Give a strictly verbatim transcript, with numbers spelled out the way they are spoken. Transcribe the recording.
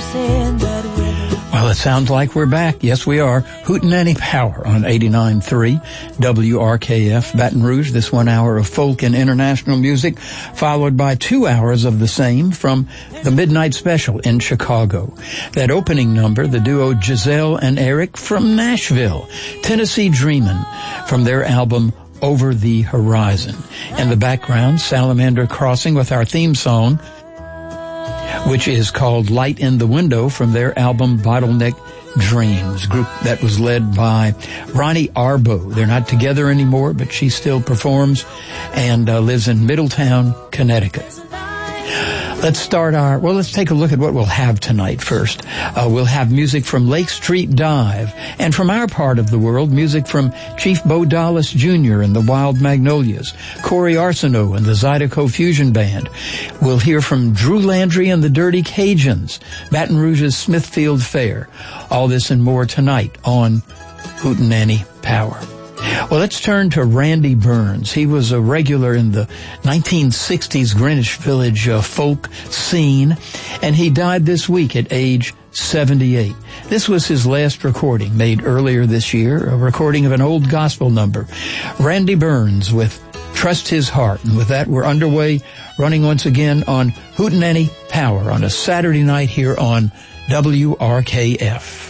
Well, it sounds like we're back. Yes, we are. Hootenanny Power on eighty-nine point three W R K F, Baton Rouge. This one hour of folk and international music, followed by two hours of the same from the Midnight Special in Chicago. That opening number, the duo Giselle and Eric from Nashville, Tennessee Dreamin', from their album Over the Horizon. In the background, Salamander Crossing with our theme song, which is called Light in the Window, from their album Bottleneck Dreams, group that was led by Ronnie Arbo. They're not together anymore, but she still performs and uh, lives in Middletown, Connecticut. Let's start our, well, let's take a look at what we'll have tonight first. Uh, we'll have music from Lake Street Dive, and from our part of the world, music from Chief Bo Dallas Junior and the Wild Magnolias, Corey Arsenault and the Zydeco Fusion Band. We'll hear from Drew Landry and the Dirty Cajuns, Baton Rouge's Smithfield Fair. All this and more tonight on Hootenanny Power. Well, let's turn to Randy Burns. He was a regular in the nineteen sixties Greenwich Village uh, folk scene, and he died this week at age seventy-eight. This was his last recording, made earlier this year, a recording of an old gospel number. Randy Burns with Trust His Heart. And with that, we're underway, running once again on Hootenanny Power on a Saturday night here on W R K F.